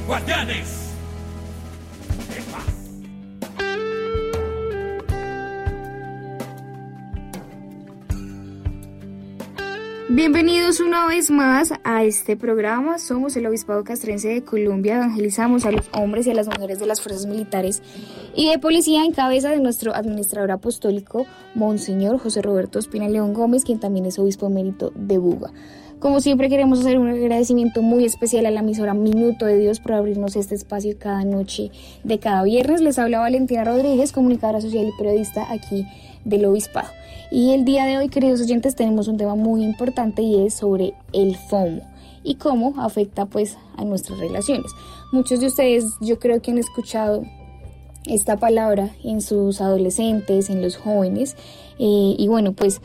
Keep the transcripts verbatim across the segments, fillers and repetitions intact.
Guardianes de paz. Bienvenidos una vez más a este programa. Somos el Obispado Castrense de Colombia. Evangelizamos a los hombres y a las mujeres de las fuerzas militares y de policía en cabeza de nuestro administrador apostólico, Monseñor José Roberto Ospina León Gómez, quien también es obispo emérito de Buga. Como siempre, queremos hacer un agradecimiento muy especial a la emisora Minuto de Dios por abrirnos este espacio cada noche de cada viernes. Les habla Valentina Rodríguez, comunicadora social y periodista aquí del Obispado. Y el día de hoy, queridos oyentes, tenemos un tema muy importante y es sobre el FOMO y cómo afecta pues a nuestras relaciones. Muchos de ustedes yo creo que han escuchado esta palabra en sus adolescentes, en los jóvenes, eh, y bueno, pues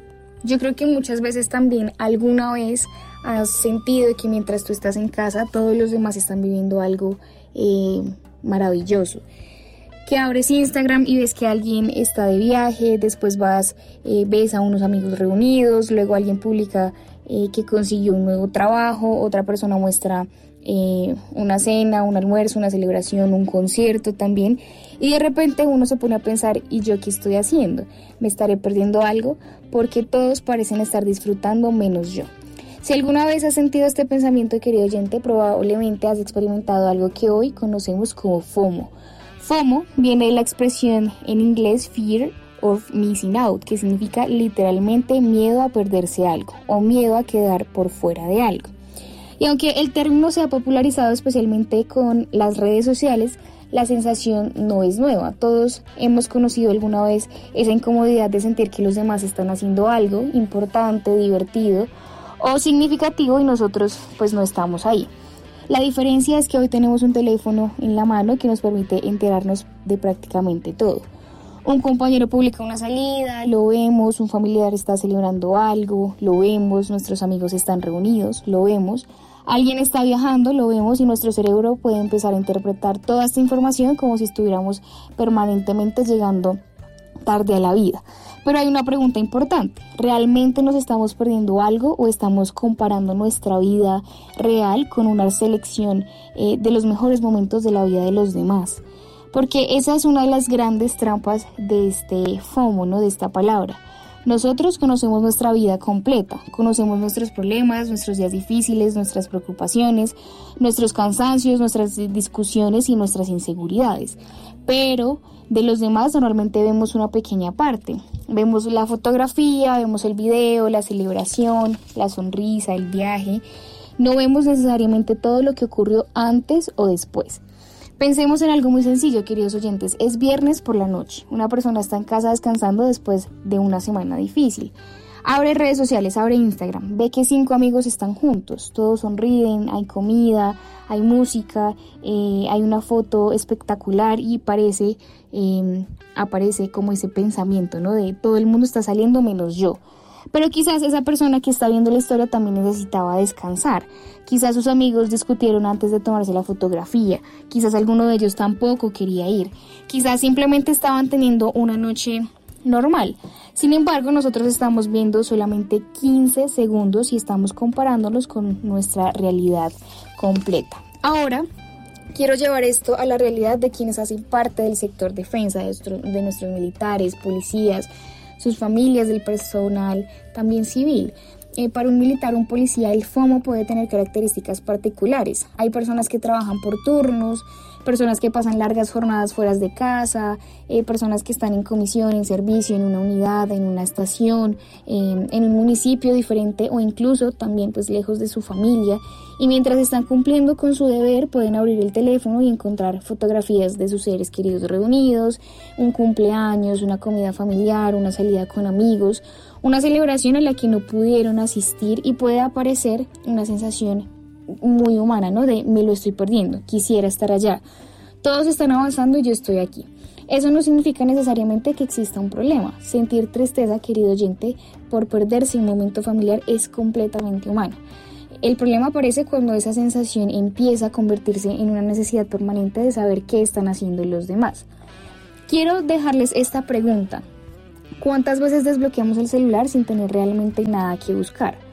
yo creo que muchas veces también alguna vez has sentido que mientras tú estás en casa todos los demás están viviendo algo eh, maravilloso. Que abres Instagram y ves que alguien está de viaje, después vas, eh, ves a unos amigos reunidos, luego alguien publica eh, que consiguió un nuevo trabajo, otra persona muestra eh, una cena, un almuerzo, una celebración, un concierto también, y de repente uno se pone a pensar, ¿y yo qué estoy haciendo? ¿Me estaré perdiendo algo? Porque todos parecen estar disfrutando menos yo. Si alguna vez has sentido este pensamiento, querido oyente, probablemente has experimentado algo que hoy conocemos como FOMO. FOMO viene de la expresión en inglés Fear of Missing Out, que significa literalmente miedo a perderse algo o miedo a quedar por fuera de algo. Y aunque el término se ha popularizado especialmente con las redes sociales, la sensación no es nueva. Todos hemos conocido alguna vez esa incomodidad de sentir que los demás están haciendo algo importante, divertido o significativo y nosotros pues no estamos ahí. La diferencia es que hoy tenemos un teléfono en la mano que nos permite enterarnos de prácticamente todo. Un compañero publica una salida, lo vemos, un familiar está celebrando algo, lo vemos, nuestros amigos están reunidos, lo vemos, alguien está viajando, lo vemos y nuestro cerebro puede empezar a interpretar toda esta información como si estuviéramos permanentemente llegando tarde a la vida. Pero hay una pregunta importante, ¿realmente nos estamos perdiendo algo o estamos comparando nuestra vida real con una selección eh, de los mejores momentos de la vida de los demás? Porque esa es una de las grandes trampas de este FOMO, ¿no? De esta palabra. Nosotros conocemos nuestra vida completa, conocemos nuestros problemas, nuestros días difíciles, nuestras preocupaciones, nuestros cansancios, nuestras discusiones y nuestras inseguridades. Pero de los demás normalmente vemos una pequeña parte. Vemos la fotografía, vemos el video, la celebración, la sonrisa, el viaje. No vemos necesariamente todo lo que ocurrió antes o después. Pensemos en algo muy sencillo, queridos oyentes. Es viernes por la noche. Una persona está en casa descansando después de una semana difícil. Abre redes sociales, abre Instagram, ve que cinco amigos están juntos, todos sonríen, hay comida, hay música, eh, hay una foto espectacular y parece, eh, aparece como ese pensamiento, ¿no? De todo el mundo está saliendo menos yo. Pero quizás esa persona que está viendo la historia también necesitaba descansar. Quizás sus amigos discutieron antes de tomarse la fotografía. Quizás alguno de ellos tampoco quería ir. Quizás simplemente estaban teniendo una noche normal. Sin embargo, nosotros estamos viendo solamente quince segundos y estamos comparándolos con nuestra realidad completa. Ahora, quiero llevar esto a la realidad de quienes hacen parte del sector defensa, de, nuestro, de nuestros militares, policías, sus familias, del personal, también civil. Eh, para un militar o un policía, el FOMO puede tener características particulares. Hay personas que trabajan por turnos, personas que pasan largas jornadas fuera de casa, eh, personas que están en comisión, en servicio, en una unidad, en una estación, eh, en un municipio diferente o incluso también pues lejos de su familia. Y mientras están cumpliendo con su deber, pueden abrir el teléfono y encontrar fotografías de sus seres queridos reunidos, un cumpleaños, una comida familiar, una salida con amigos, una celebración a la que no pudieron asistir y puede aparecer una sensación muy humana, ¿no? De me lo estoy perdiendo, quisiera estar allá. Todos están avanzando y yo estoy aquí. Eso no significa necesariamente que exista un problema. Sentir tristeza, querido oyente, por perderse un momento familiar es completamente humano. El problema aparece cuando esa sensación empieza a convertirse en una necesidad permanente de saber qué están haciendo los demás. Quiero dejarles esta pregunta. ¿Cuántas veces desbloqueamos el celular sin tener realmente nada que buscar?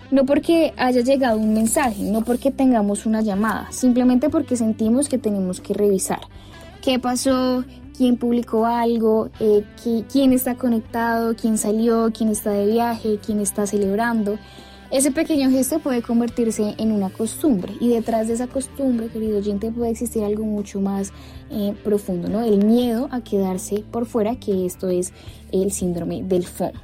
No porque haya llegado un mensaje, no porque tengamos una llamada, simplemente porque sentimos que tenemos que revisar qué pasó, quién publicó algo, eh, qui- quién está conectado, quién salió, quién está de viaje, quién está celebrando. Ese pequeño gesto puede convertirse en una costumbre y detrás de esa costumbre, querido oyente, puede existir algo mucho más eh, profundo, ¿no? El miedo a quedarse por fuera, que esto es el síndrome del FOMO.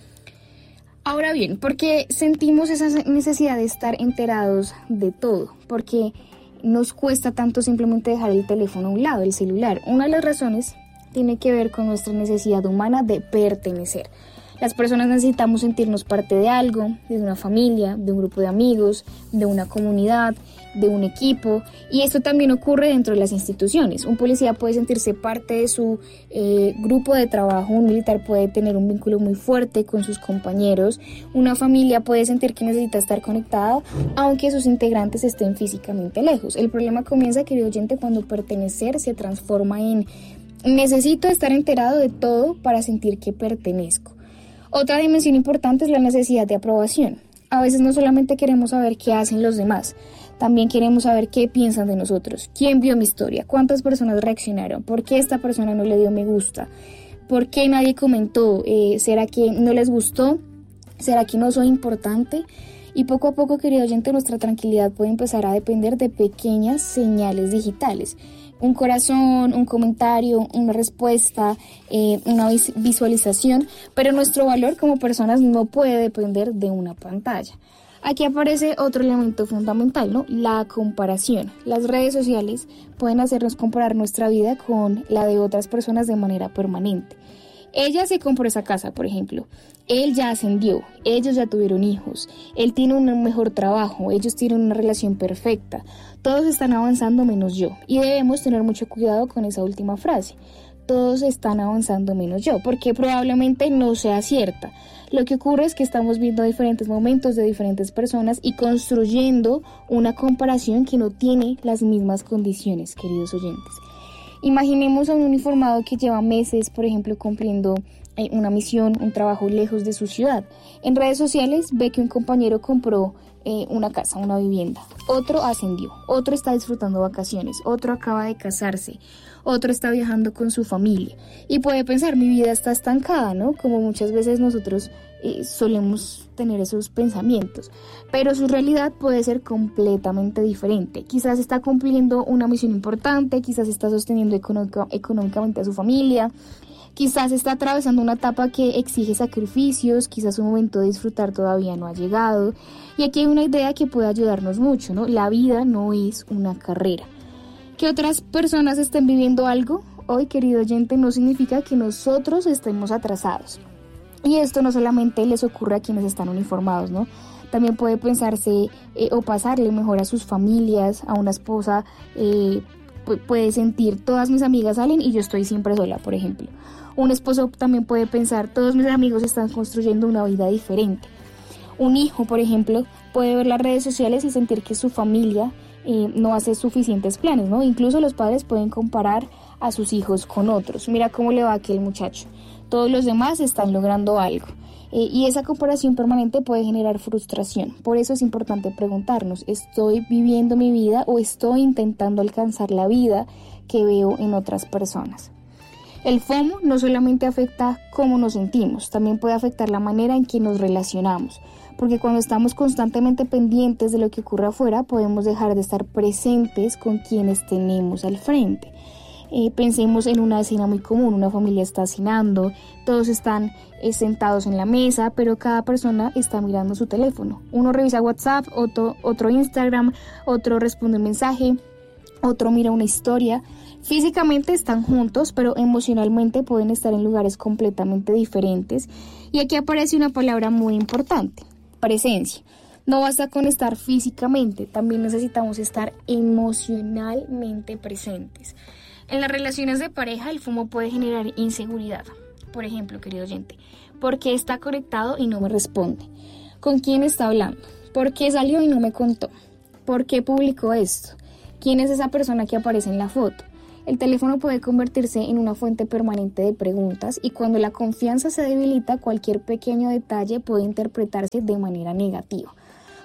Ahora bien, ¿por qué sentimos esa necesidad de estar enterados de todo? Porque nos cuesta tanto simplemente dejar el teléfono a un lado, el celular. Una de las razones tiene que ver con nuestra necesidad humana de pertenecer. Las personas necesitamos sentirnos parte de algo, de una familia, de un grupo de amigos, de una comunidad, de un equipo, y esto también ocurre dentro de las instituciones. Un policía puede sentirse parte de su eh, grupo de trabajo, un militar puede tener un vínculo muy fuerte con sus compañeros, una familia puede sentir que necesita estar conectada, aunque sus integrantes estén físicamente lejos. El problema comienza, querido oyente, cuando pertenecer se transforma en necesito estar enterado de todo para sentir que pertenezco. Otra dimensión importante es la necesidad de aprobación. A veces no solamente queremos saber qué hacen los demás, también queremos saber qué piensan de nosotros, quién vio mi historia, cuántas personas reaccionaron, por qué esta persona no le dio me gusta, por qué nadie comentó, eh, ¿será que no les gustó? ¿Será que no soy importante? Y poco a poco, querido oyente, nuestra tranquilidad puede empezar a depender de pequeñas señales digitales. Un corazón, un comentario, una respuesta, eh, una vis- visualización, pero nuestro valor como personas no puede depender de una pantalla. Aquí aparece otro elemento fundamental, ¿no? La comparación. Las redes sociales pueden hacernos comparar nuestra vida con la de otras personas de manera permanente. Ella se compró esa casa, por ejemplo. Él ya ascendió, ellos ya tuvieron hijos, él tiene un mejor trabajo, ellos tienen una relación perfecta. Todos están avanzando menos yo. Y debemos tener mucho cuidado con esa última frase. Todos están avanzando menos yo, porque probablemente no sea cierta. Lo que ocurre es que estamos viendo diferentes momentos de diferentes personas y construyendo una comparación que no tiene las mismas condiciones, queridos oyentes. Imaginemos a un uniformado que lleva meses, por ejemplo, cumpliendo eh, una misión, un trabajo lejos de su ciudad. En redes sociales ve que un compañero compró eh, una casa, una vivienda. Otro ascendió, otro está disfrutando vacaciones, otro acaba de casarse, otro está viajando con su familia. Y puede pensar, mi vida está estancada, ¿no? Como muchas veces nosotros eh, solemos tener esos pensamientos. Pero su realidad puede ser completamente diferente. Quizás está cumpliendo una misión importante, quizás está sosteniendo económica, económicamente a su familia, quizás está atravesando una etapa que exige sacrificios, quizás su momento de disfrutar todavía no ha llegado. Y aquí hay una idea que puede ayudarnos mucho, ¿no? La vida no es una carrera. Que otras personas estén viviendo algo hoy, querido oyente, no significa que nosotros estemos atrasados. Y esto no solamente les ocurre a quienes están uniformados, ¿no? También puede pensarse eh, o pasarle mejor a sus familias, a una esposa, eh, pu- puede sentir, todas mis amigas salen y yo estoy siempre sola, por ejemplo. Un esposo también puede pensar, todos mis amigos están construyendo una vida diferente. Un hijo, por ejemplo, puede ver las redes sociales y sentir que su familia eh, no hace suficientes planes, ¿no? Incluso los padres pueden comparar a sus hijos con otros. Mira cómo le va a aquel muchacho. Todos los demás están logrando algo. Eh, y esa comparación permanente puede generar frustración. Por eso es importante preguntarnos, ¿estoy viviendo mi vida o estoy intentando alcanzar la vida que veo en otras personas? El FOMO no solamente afecta cómo nos sentimos, también puede afectar la manera en que nos relacionamos, porque cuando estamos constantemente pendientes de lo que ocurre afuera, podemos dejar de estar presentes con quienes tenemos al frente. Eh, pensemos en una escena muy común, una familia está cenando, todos están eh, sentados en la mesa, pero cada persona está mirando su teléfono. Uno revisa WhatsApp, otro, otro Instagram, otro responde un mensaje, otro mira una historia. Físicamente están juntos, pero emocionalmente pueden estar en lugares completamente diferentes. Y aquí aparece una palabra muy importante, presencia. No basta con estar físicamente, también necesitamos estar emocionalmente presentes. En las relaciones de pareja, el FOMO puede generar inseguridad. Por ejemplo, querido oyente, ¿por qué está conectado y no me responde? ¿Con quién está hablando? ¿Por qué salió y no me contó? ¿Por qué publicó esto? ¿Quién es esa persona que aparece en la foto? El teléfono puede convertirse en una fuente permanente de preguntas y cuando la confianza se debilita, cualquier pequeño detalle puede interpretarse de manera negativa.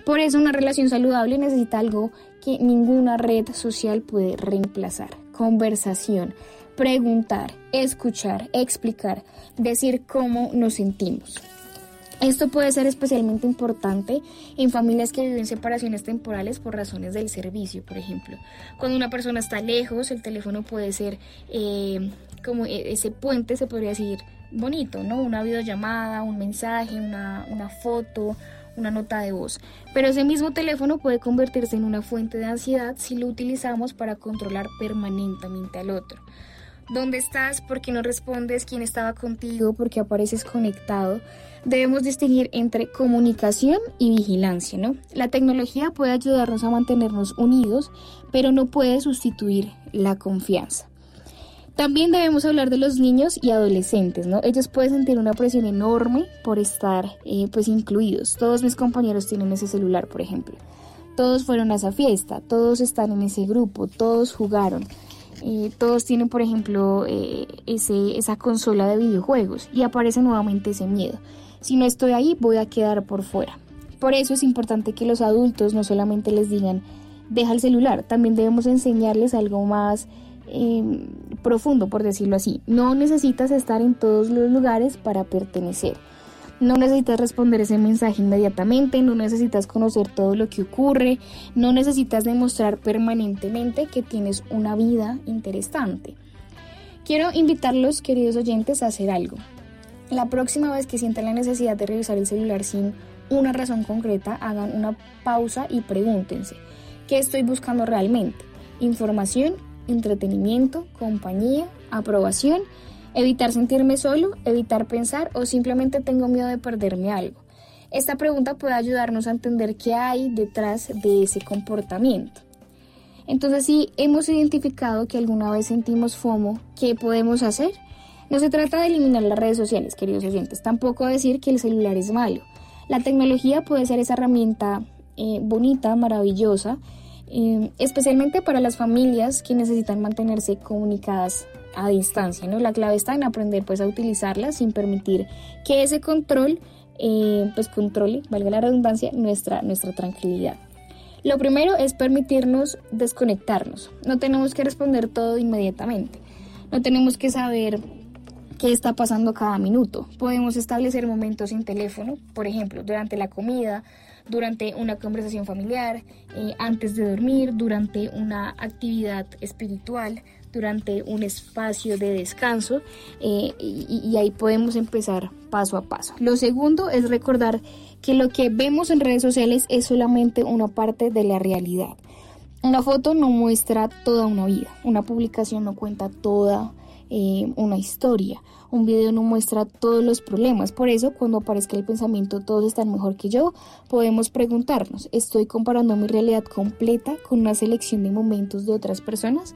Por eso una relación saludable necesita algo que ninguna red social puede reemplazar: conversación, preguntar, escuchar, explicar, decir cómo nos sentimos. Esto puede ser especialmente importante en familias que viven separaciones temporales por razones del servicio, por ejemplo. Cuando una persona está lejos, el teléfono puede ser eh, como ese puente, se podría decir, bonito, ¿no? Una videollamada, un mensaje, una, una foto, una nota de voz. Pero ese mismo teléfono puede convertirse en una fuente de ansiedad si lo utilizamos para controlar permanentemente al otro. ¿Dónde estás? ¿Por qué no respondes? ¿Quién estaba contigo? ¿Por qué apareces conectado? Debemos distinguir entre comunicación y vigilancia, ¿no? La tecnología puede ayudarnos a mantenernos unidos, pero no puede sustituir la confianza. También debemos hablar de los niños y adolescentes, ¿no? Ellos pueden sentir una presión enorme por estar eh, pues incluidos. Todos mis compañeros tienen ese celular, por ejemplo. Todos fueron a esa fiesta, todos están en ese grupo, todos jugaron. Eh, todos tienen, por ejemplo, eh, ese, esa consola de videojuegos y aparece nuevamente ese miedo. Si no estoy ahí, voy a quedar por fuera. Por eso es importante que los adultos no solamente les digan, deja el celular, también debemos enseñarles algo más eh, profundo, por decirlo así. No necesitas estar en todos los lugares para pertenecer. No necesitas responder ese mensaje inmediatamente, no necesitas conocer todo lo que ocurre, no necesitas demostrar permanentemente que tienes una vida interesante. Quiero invitarlos, queridos oyentes, a hacer algo. La próxima vez que sientan la necesidad de revisar el celular sin una razón concreta, hagan una pausa y pregúntense, ¿qué estoy buscando realmente? ¿Información, entretenimiento, compañía, aprobación? ¿Evitar sentirme solo, evitar pensar o simplemente tengo miedo de perderme algo? Esta pregunta puede ayudarnos a entender qué hay detrás de ese comportamiento. Entonces, si hemos identificado que alguna vez sentimos FOMO, ¿qué podemos hacer? No se trata de eliminar las redes sociales, queridos oyentes, tampoco decir que el celular es malo. La tecnología puede ser esa herramienta eh, bonita, maravillosa, eh, especialmente para las familias que necesitan mantenerse comunicadas a distancia, ¿no? La clave está en aprender pues a utilizarla sin permitir que ese control eh, pues controle, valga la redundancia, nuestra, nuestra tranquilidad. Lo primero es permitirnos desconectarnos. No tenemos que responder todo inmediatamente. No tenemos que saber qué está pasando cada minuto. Podemos establecer momentos sin teléfono, por ejemplo, durante la comida, durante una conversación familiar, eh, antes de dormir, durante una actividad espiritual, durante un espacio de descanso eh, y, y ahí podemos empezar paso a paso. Lo segundo es recordar que lo que vemos en redes sociales es solamente una parte de la realidad. Una foto no muestra toda una vida, una publicación no cuenta toda eh, una historia, un video no muestra todos los problemas. Por eso, cuando aparezca el pensamiento todos están mejor que yo, podemos preguntarnos, ¿estoy comparando mi realidad completa con una selección de momentos de otras personas?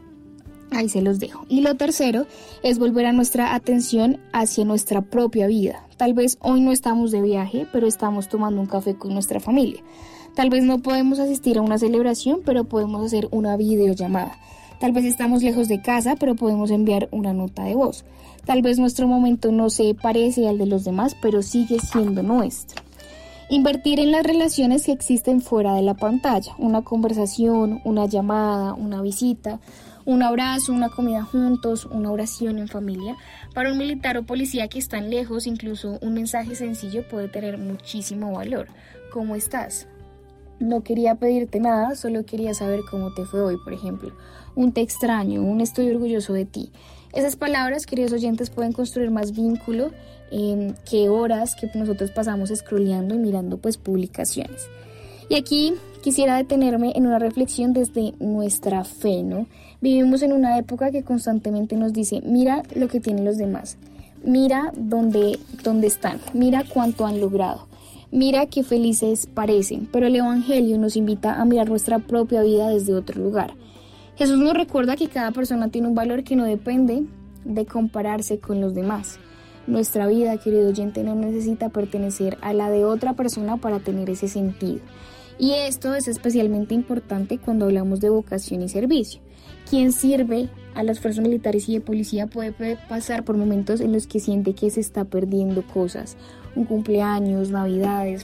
Ahí se los dejo. Y lo tercero es volver a nuestra atención hacia nuestra propia vida. Tal vez hoy no estamos de viaje, pero estamos tomando un café con nuestra familia. Tal vez no podemos asistir a una celebración, pero podemos hacer una videollamada. Tal vez estamos lejos de casa, pero podemos enviar una nota de voz. Tal vez nuestro momento no se parece al de los demás, pero sigue siendo nuestro. Invertir en las relaciones que existen fuera de la pantalla. Una conversación, una llamada, una visita, un abrazo, una comida juntos, una oración en familia. Para un militar o policía que están lejos, incluso un mensaje sencillo puede tener muchísimo valor. ¿Cómo estás? No quería pedirte nada, solo quería saber cómo te fue hoy, por ejemplo. Un te extraño, un estoy orgulloso de ti. Esas palabras, queridos oyentes, pueden construir más vínculo eh, que horas que nosotros pasamos scrolleando y mirando pues publicaciones. Y aquí quisiera detenerme en una reflexión desde nuestra fe, ¿no? Vivimos en una época que constantemente nos dice, mira lo que tienen los demás, mira dónde, dónde están, mira cuánto han logrado, mira qué felices parecen, pero el Evangelio nos invita a mirar nuestra propia vida desde otro lugar. Jesús nos recuerda que cada persona tiene un valor que no depende de compararse con los demás. Nuestra vida, querido oyente, no necesita pertenecer a la de otra persona para tener ese sentido. Y esto es especialmente importante cuando hablamos de vocación y servicio. Quien sirve a las fuerzas militares y de policía puede, puede pasar por momentos en los que siente que se está perdiendo cosas. Un cumpleaños, navidades,